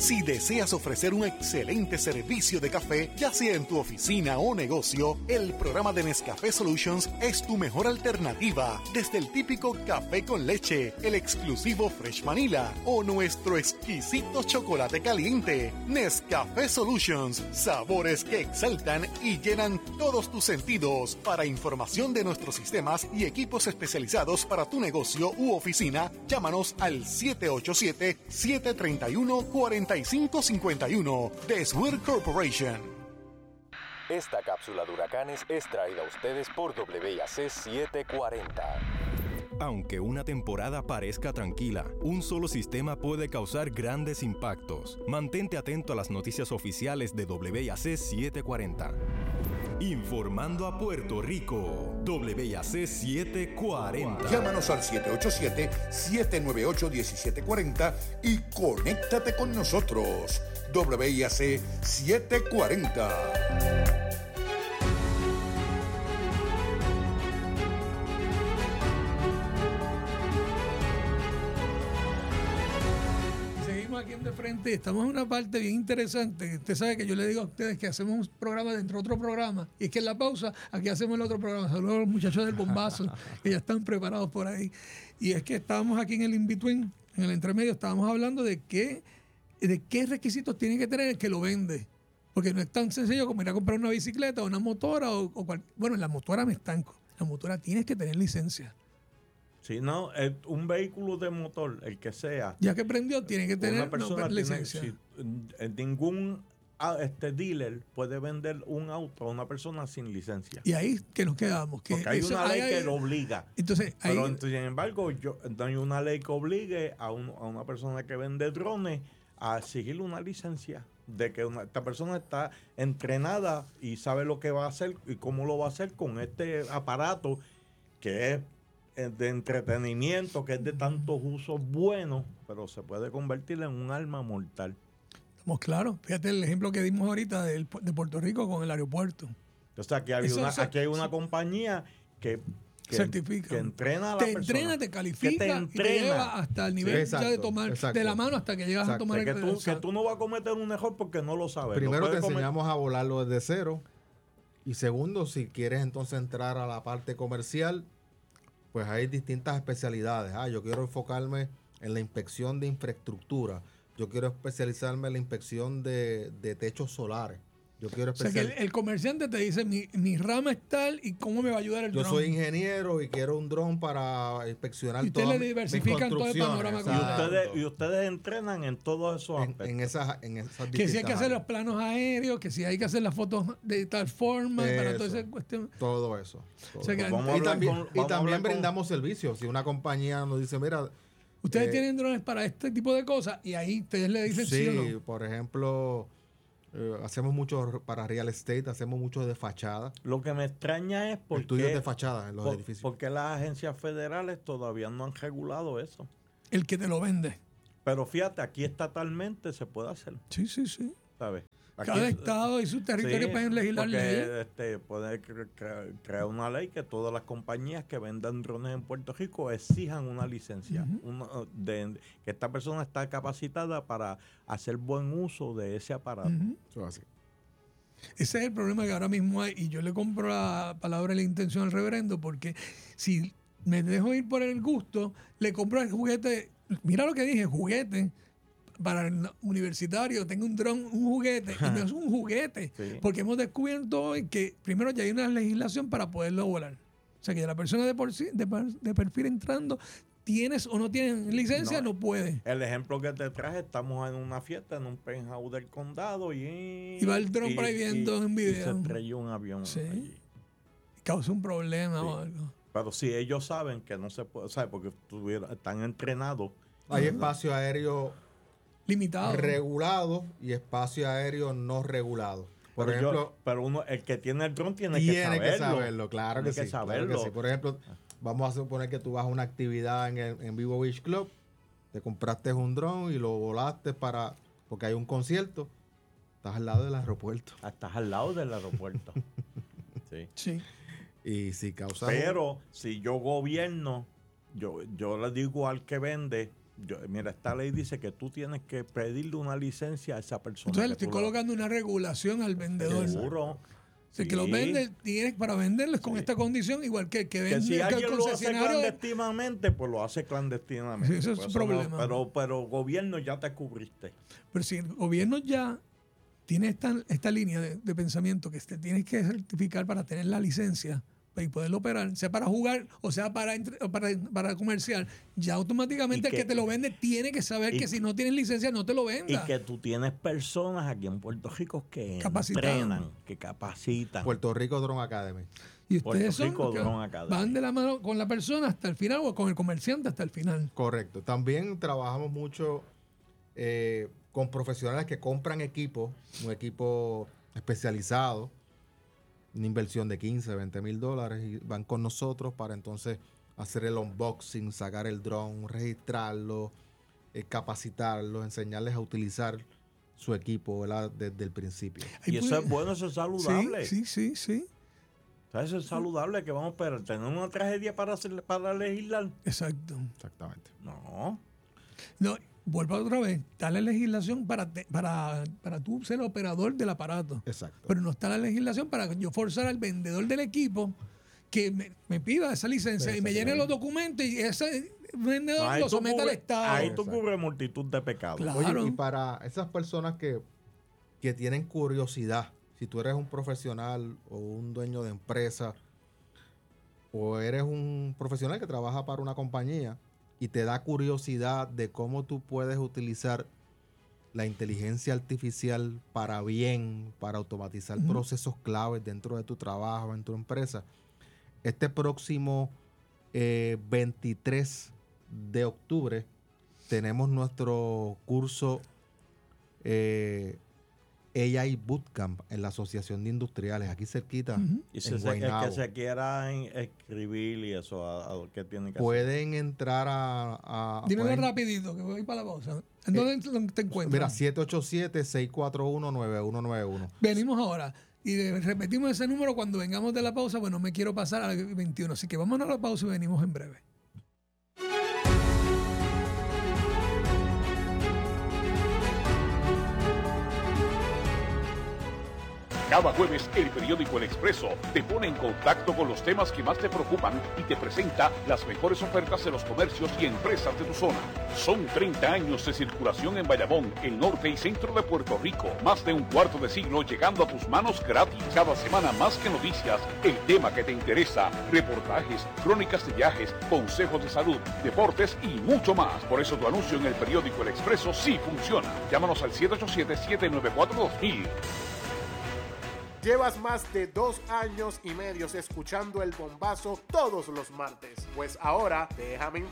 Si deseas ofrecer un excelente servicio de café, ya sea en tu oficina o negocio, el programa de Nescafé Solutions es tu mejor alternativa. Desde el típico café con leche, el exclusivo Fresh Vanilla o nuestro exquisito chocolate caliente. Nescafé Solutions, sabores que exaltan y llenan todos tus sentidos. Para información de nuestros sistemas y equipos especializados para tu negocio u oficina, llámanos al 787-731-4551 de Swear Corporation. Esta cápsula de huracanes es traída a ustedes por WIAC 740. Aunque una temporada parezca tranquila, un solo sistema puede causar grandes impactos. Mantente atento a las noticias oficiales de WIAC 740. Informando a Puerto Rico, WIAC 740. Llámanos al 787-798-1740 y conéctate con nosotros. WIAC 740. Aquí en De Frente, estamos en una parte bien interesante. Usted sabe que yo le digo a ustedes que hacemos un programa dentro de otro programa, y es que en la pausa aquí hacemos el otro programa. Saludos a los muchachos del bombazo que ya están preparados por ahí. Y es que estábamos aquí en el in-between, en el entremedio, estábamos hablando de qué requisitos tiene que tener el que lo vende. Porque no es tan sencillo como ir a comprar una bicicleta o una motora bueno, en la motora me estanco. La motora tienes que tener licencia. Si no, un vehículo de motor, el que sea. Ya que prendió, tiene que tener licencia. Ningún dealer puede vender un auto a una persona sin licencia. Y ahí que nos quedamos. Porque hay una ley que lo obliga. Entonces, Pero sin embargo, no hay una ley que obligue a una persona que vende drones a exigirle una licencia. De que esta persona está entrenada y sabe lo que va a hacer y cómo lo va a hacer con este aparato que es de entretenimiento, que es de tantos usos buenos, pero se puede convertir en un arma mortal. Estamos claros. Fíjate el ejemplo que dimos ahorita de Puerto Rico con el aeropuerto. O sea, aquí hay una compañía que certifica, que entrena a la persona. Te entrena, te califica y te lleva hasta el nivel ya de tomar de la mano hasta que llegas a tomar que tú no vas a cometer un error porque no lo sabes. Primero te enseñamos a volarlo desde cero. Y segundo, si quieres entonces entrar a la parte comercial, pues hay distintas especialidades. Yo quiero enfocarme en la inspección de infraestructura. Yo quiero especializarme en la inspección de techos solares. Yo quiero o sea que el comerciante te dice, mi rama es tal y cómo me va a ayudar el dron. Yo soy ingeniero y quiero un dron para inspeccionar todas mis construcciones. Todo el panorama. Y ustedes entrenan en todos esos aspectos. En esas que si hay que hacer los planos aéreos, que si hay que hacer las fotos de tal forma, para toda esa cuestión. Todo eso. Todo. O sea que y también brindamos servicios. Si una compañía nos dice, mira... Ustedes tienen drones para este tipo de cosas y ahí ustedes le dicen sí o no. Sí, por ejemplo... hacemos mucho para real estate, hacemos mucho de fachada. Lo que me extraña es estudios de fachada en los edificios. Porque las agencias federales todavía no han regulado eso. El que te lo vende. Pero fíjate, aquí estatalmente se puede hacer. Sí, sí, sí. ¿Sabes? Aquí, cada estado y su territorio pueden legislar leyes. Puede crear una ley que todas las compañías que vendan drones en Puerto Rico exijan una licencia. Que esta persona está capacitada para hacer buen uso de ese aparato. Eso así. Ese es el problema que ahora mismo hay. Y yo le compro la palabra y la intención al reverendo, porque si me dejo ir por el gusto, le compro el juguete. Mira lo que dije, juguete. Para el universitario, tengo un dron, un juguete, y no es un juguete, porque hemos descubierto hoy que primero ya hay una legislación para poderlo volar. O sea que la persona de perfil entrando, tienes o no tienes licencia, no puede. El ejemplo que te traje, estamos en una fiesta en un penthouse del condado y va el dron por ahí viendo un video. Y se estrelló un avión allí. Causa un problema o algo. Pero si ellos saben que no se puede, ¿sabes? Porque están entrenados. Hay espacio aéreo limitado, regulado y espacio aéreo no regulado. Por ejemplo, el que tiene el dron tiene que saberlo. Claro que sí. Por ejemplo, vamos a suponer que tú vas a una actividad en Vivo Beach Club, te compraste un dron y lo volaste porque hay un concierto, estás al lado del aeropuerto. Estás al lado del aeropuerto. Sí. Y si causa... Pero si yo gobierno, yo le digo al que vende, Mira, esta ley dice que tú tienes que pedirle una licencia a esa persona. Entonces le estoy colocando una regulación al vendedor. Seguro. Si que los vende, tienes para venderles con esta condición, igual que vende si alguien el lo hace concesionario. clandestinamente, pues lo hace clandestinamente. Sí, eso es Pues un problema. pero gobierno ya te cubriste. Pero si el gobierno ya tiene esta línea de pensamiento que te tienes que certificar para tener la licencia y poderlo operar, sea para jugar o sea para comercial, ya automáticamente el que te lo vende tiene que saber que si no tienes licencia no te lo venda. Y que tú tienes personas aquí en Puerto Rico que Capacitadas. entrenan, que capacitan. Puerto Rico Drone Academy. Y ustedes Puerto Rico son Drone Academy. van de la mano con la persona hasta el final o con el comerciante hasta el final. Correcto. También trabajamos mucho con profesionales que compran equipo, un equipo especializado, una inversión de 15, 20 mil dólares y van con nosotros para entonces hacer el unboxing, sacar el drone, registrarlo, capacitarlo, enseñarles a utilizar su equipo, ¿verdad? Desde el principio. Y eso es bueno, eso es saludable. Sí. O sea, eso es saludable que vamos a tener una tragedia para legislar. Exacto. Exactamente. No. Vuelvo otra vez, está la legislación para tú ser el operador del aparato. Exacto. Pero no está la legislación para yo forzar al vendedor del equipo que me pida esa licencia y me llene los documentos y ese vendedor lo someta al Estado. Ahí tú cubres multitud de pecados. Claro. Oye, y para esas personas que tienen curiosidad, si tú eres un profesional o un dueño de empresa o eres un profesional que trabaja para una compañía y te da curiosidad de cómo tú puedes utilizar la inteligencia artificial para bien, para automatizar procesos claves dentro de tu trabajo, en tu empresa. Este próximo 23 de octubre tenemos nuestro curso AI Bootcamp en la Asociación de Industriales, aquí cerquita. Y si el que se quiera escribir y eso, ¿qué tiene que hacer? Pueden entrar a Dímelo rapidito, que voy para la pausa. ¿En dónde te encuentras? Mira, 787-641-9191. Venimos ahora y repetimos ese número cuando vengamos de la pausa, pues no me quiero pasar al 21. Así que vamos a la pausa y venimos en breve. Cada jueves, el periódico El Expreso te pone en contacto con los temas que más te preocupan y te presenta las mejores ofertas de los comercios y empresas de tu zona. Son 30 años de circulación en Bayamón, el norte y centro de Puerto Rico. Más de un cuarto de siglo llegando a tus manos gratis. Cada semana más que noticias, el tema que te interesa, reportajes, crónicas de viajes, consejos de salud, deportes y mucho más. Por eso tu anuncio en el periódico El Expreso sí funciona. Llámanos al 787-794-2000. Llevas más de 2 años y medio escuchando El Bombazo todos los martes. Pues ahora déjame informar.